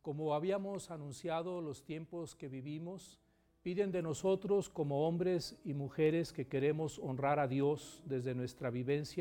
Como habíamos anunciado, los tiempos que vivimos piden de nosotros como hombres y mujeres que queremos honrar a Dios desde nuestra vivencia